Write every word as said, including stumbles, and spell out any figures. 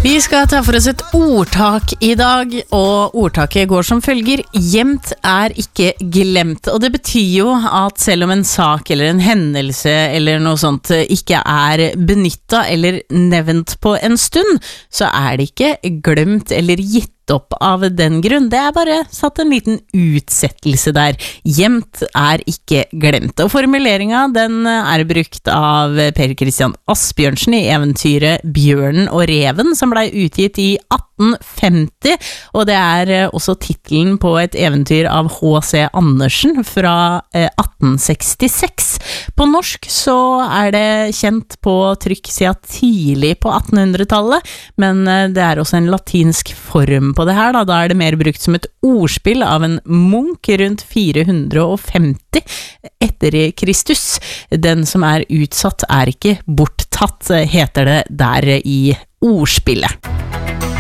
Vi skal ta for oss et ordtak i dag, og ordtaket går som følger: gjemt er ikke glemt. Og det betyr jo at selv om en sak eller en hendelse eller noe sånt ikke er benyttet eller nevnt på en stund, så er det ikke glemt eller gitt opp av den grunn. Det er bare satt en liten utsettelse der. Gjemt er ikke glemt. Og formuleringen den er brukt av Per Christian Asbjørnsen i eventyret Bjørnen og Reven, som ble utgitt i atten femti, og det er også titelen på et eventyr av H C Andersen fra atten sekstiseks. På norsk så er det kjent på trykk siden tidlig på attenhundretallet, men det er også en latinsk form på det her, da. Da er det mer brukt som et ordspill av en munk rundt fire hundre femti etter Kristus. Den som er utsatt er ikke borttatt, heter det der i ordspillet.